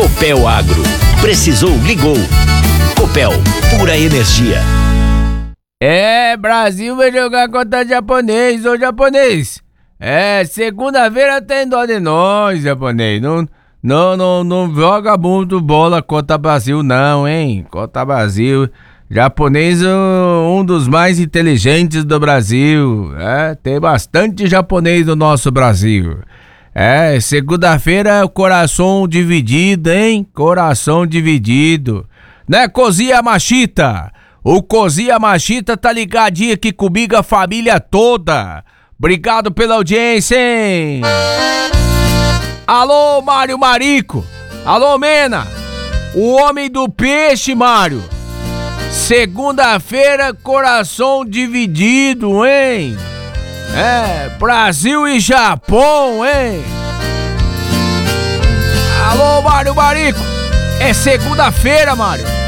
Copel Agro. Precisou, ligou. Copel, pura energia. Brasil vai jogar contra japonês, ô japonês. Segunda-feira tem dó de nós, japonês. Não joga muito bola contra Brasil não, hein? Contra Brasil. Japonês é um dos mais inteligentes do Brasil. Tem bastante japonês no nosso Brasil. Segunda-feira, coração dividido, hein? Coração dividido. Né, Cozinha Machita? O Cozinha Machita tá ligadinho aqui comigo, a família toda. Obrigado pela audiência, hein? Alô, Mário Marico. Alô, Mena. O homem do peixe, Mário. Segunda-feira, coração dividido, hein? Brasil e Japão, hein? Alô, Mário Marico. É segunda-feira, Mário.